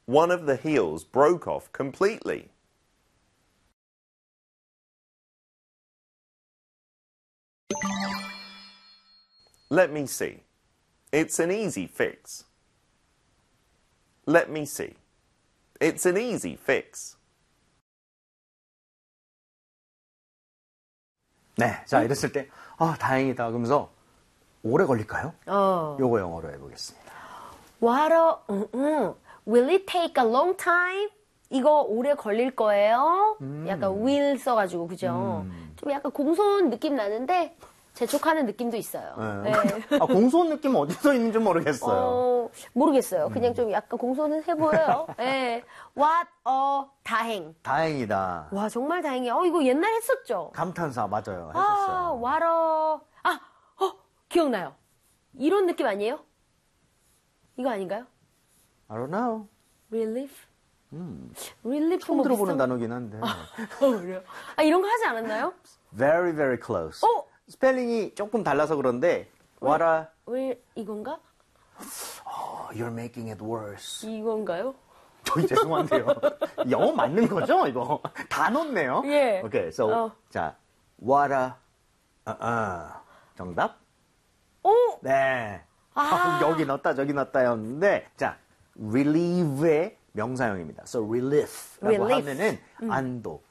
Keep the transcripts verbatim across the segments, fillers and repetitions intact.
One of the heels broke off completely. Let me see. It's an easy fix. Let me see. It's an easy fix. 네, 자 이랬을 때 아, 다행이다 그러면서 오래 걸릴까요? 어. 요거 영어로 해보겠습니다. What a, 음, 음. Will it take a long time? 이거 오래 걸릴 거예요? 음. 약간 will 써가지고 그죠? 음. 좀 약간 공손 느낌 나는데 재촉하는 느낌도 있어요. 네. 네. 아, 공손 느낌은 어디서 있는지 모르겠어요. 어, 모르겠어요. 그냥 음. 좀 약간 공손은 해 보여요. 네. What a 다행. 다행이다. 와 정말 다행이야. 어 이거 옛날 했었죠? 감탄사 맞아요. 아, 했었어요. what a 아, 어 기억나요. 이런 느낌 아니에요? 이거 아닌가요? I don't know. Relief? 음. Relief 처음 뭐 들어보는 비슷한- 단어긴 한데. 어, 그래요? 아 이런 거 하지 않았나요? Very, very close. 어? 스펠링이 조금 달라서 그런데 what a 왜 이건가? oh, you're making it worse. 이건가요? 저희 죄송한데요. 영어 맞는 거죠? 이거 다 넣었네요. 예. 오케이, so 어. 자, what a uh, uh. 정답? 오! 네. 아. 아, 여기 넣었다 저기 넣었다였는데 자, relieve의 명사형입니다. So relief라고 Relief. 하면은 안도,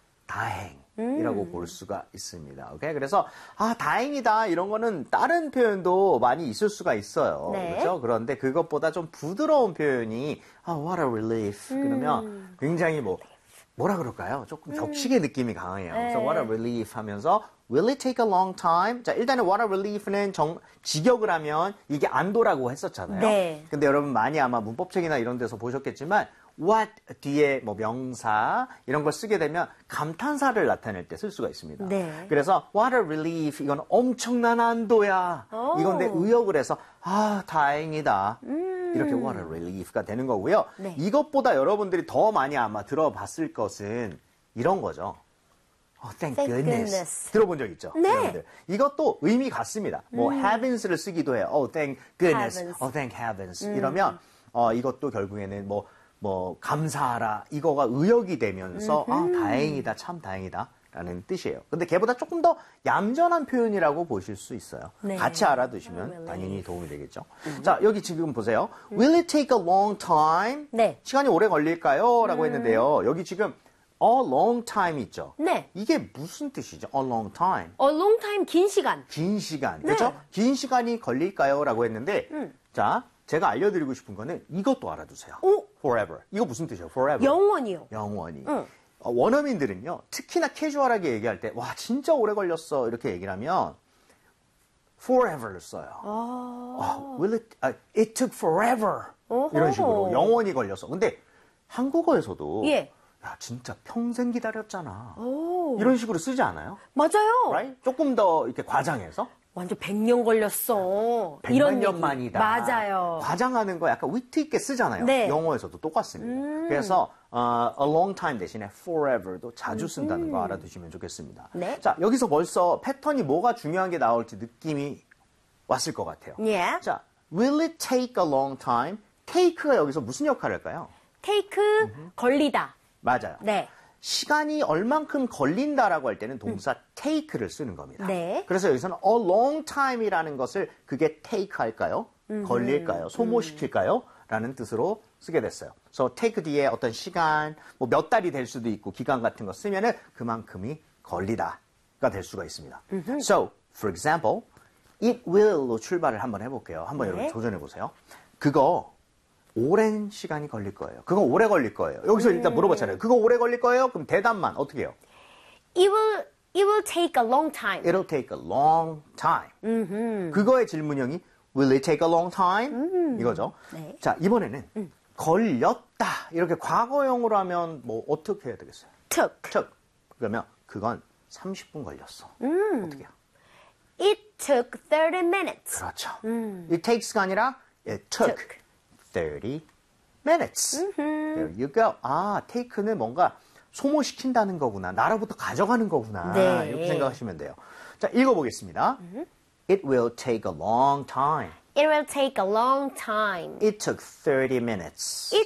다행이라고 볼 수가 있습니다. 오케이, 그래서 아 다행이다 이런 거는 다른 표현도 많이 있을 수가 있어요. 네. 그렇죠? 그런데 그것보다 좀 부드러운 표현이 아 what a relief 그러면 굉장히 뭐 뭐라 그럴까요? 조금 격식의 느낌이 강해요. 네. 그래서 what a relief 하면서 will it take a long time? 자, 일단은 what a relief는 정, 직역을 하면 이게 안도라고 했었잖아요. 네. 근데 여러분 많이 아마 문법책이나 이런 데서 보셨겠지만 what 뒤에 뭐 명사 이런 걸 쓰게 되면 감탄사를 나타낼 때 쓸 수가 있습니다. 네. 그래서 what a relief 이건 엄청난 안도야. 오. 이건데 의역을 해서 아 다행이다. 이렇게 what a relief가 되는 거고요. 네. 이것보다 여러분들이 더 많이 아마 들어봤을 것은 이런 거죠. Oh, thank, Thank goodness. goodness. 들어본 적 있죠? 네. 여러분들. 이것도 의미 같습니다. 뭐 heavens를 쓰기도 해요. Oh, thank goodness. Heavens. Oh, thank heavens. 이러면 어, 이것도 결국에는 뭐, 뭐 감사하라. 이거가 의역이 되면서 아, 다행이다. 참 다행이다. 라는 뜻이에요. 근데 걔보다 조금 더 얌전한 표현이라고 보실 수 있어요. 네. 같이 알아두시면 Relief. 당연히 도움이 되겠죠. 자, 여기 지금 보세요. Will it take a long time? 네. 시간이 오래 걸릴까요? 라고 했는데요. 여기 지금 a long time 있죠. 네. 이게 무슨 뜻이죠? A long time. A long time 긴 시간. 긴 시간. 네. 그렇죠? 긴 시간이 걸릴까요? 라고 했는데 음. 자, 제가 알려드리고 싶은 거는 이것도 알아두세요. 오. Forever. 이거 무슨 뜻이에요? Forever. 영원히요. 영원히. 응. 어, 원어민들은요, 특히나 캐주얼하게 얘기할 때, 와, 진짜 오래 걸렸어. 이렇게 얘기를 하면, forever를 써요. 아. 아, will it, 아, it took forever. 어허. 이런 식으로 영원히 걸렸어. 근데 한국어에서도, 예. 야, 진짜 평생 기다렸잖아. 오. 이런 식으로 쓰지 않아요? 맞아요. Right? 조금 더 이렇게 과장해서. 완전 백 년 걸렸어. 백만 이런 년 얘기. 만이다. 맞아요. 과장하는 거 약간 위트 있게 쓰잖아요. 네. 영어에서도 똑같습니다. 그래서 어, a long time 대신에 forever도 자주 쓴다는 거 알아두시면 좋겠습니다. 네. 자, 여기서 벌써 패턴이 뭐가 중요한 게 나올지 느낌이 왔을 것 같아요. 예. 자, will it take a long time? take가 여기서 무슨 역할을 할까요? take 걸리다. 맞아요. 네. 시간이 얼만큼 걸린다라고 할 때는 동사 take를 쓰는 겁니다. 네. 그래서 여기서는 a long time이라는 것을 그게 take 할까요? 걸릴까요? 소모시킬까요? 라는 뜻으로 쓰게 됐어요. 그래서 take 뒤에 어떤 시간, 뭐 몇 달이 될 수도 있고 기간 같은 거 쓰면은 그만큼이 걸리다가 될 수가 있습니다. So, for example, it will로 출발을 한번 해볼게요. 한번 네. 여러분 도전해 보세요. 그거 오랜 시간이 걸릴 거예요. 그거 오래 걸릴 거예요. 여기서 일단 물어봤잖아요. 그거 오래 걸릴 거예요? 그럼 대답만 어떻게 해요? It will, it will take a long time. It'll take a long time. 그거의 질문형이 Will it take a long time? 이거죠. 네. 자, 이번에는 걸렸다. 이렇게 과거형으로 하면 뭐 어떻게 해야 되겠어요? took. took. 그러면 그건 삼십 분 걸렸어. 어떻게 해요? It took thirty minutes. 그렇죠. It takes가 아니라 it took, took. thirty minutes. There you go. 아, take는 뭔가 소모시킨다는 거구나. 나로부터 가져가는 거구나. 네. 이렇게 생각하시면 돼요. 자, 읽어보겠습니다. It will take a long time. It will take a long time. It took thirty minutes. It